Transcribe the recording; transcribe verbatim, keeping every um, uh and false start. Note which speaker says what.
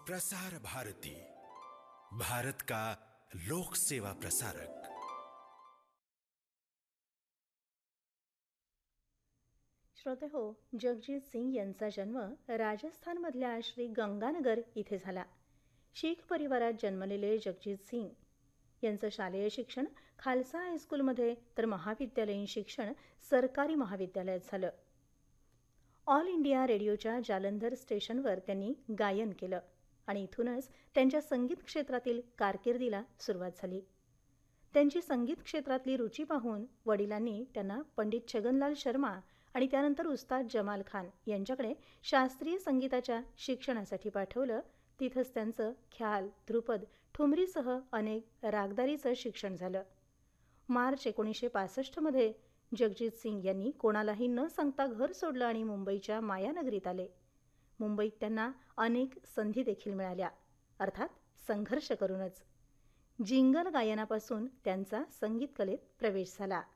Speaker 1: प्रसार भारती, भारत का लोक सेवा प्रसारक।
Speaker 2: श्रोते हो, जगजीत सिंग यांचा जन्म राजस्थानमधल्या श्री गंगानगर इथे झाला. शीख परिवारात जन्मलेले जगजीत सिंग यांचं शालेय शिक्षण खालसा हायस्कूलमध्ये तर महाविद्यालयीन शिक्षण सरकारी महाविद्यालयात झालं. ऑल इंडिया रेडिओच्या जालंधर स्टेशनवर त्यांनी गायन केलं आणि इथूनच त्यांच्या संगीत क्षेत्रातील कारकिर्दीला सुरुवात झाली. त्यांची संगीत क्षेत्रातली रुची पाहून वडिलांनी त्यांना पंडित छगनलाल शर्मा आणि त्यानंतर उस्ताद जमाल खान यांच्याकडे शास्त्रीय संगीताच्या शिक्षणासाठी पाठवलं. तिथंच त्यांचं ख्याल, ध्रुपद, ठुमरीसह अनेक रागदारीचं शिक्षण झालं. मार्च एकोणीसशे पासष्टमध्ये जगजीत सिंग यांनी कोणालाही न सांगता घर सोडलं आणि मुंबईच्या मायानगरीत आले. मुंबईत त्यांना अनेक संधी देखील मिळाल्या, अर्थात संघर्ष करूनच. जिंगल गायनापासून त्यांचा संगीत कलेत प्रवेश झाला.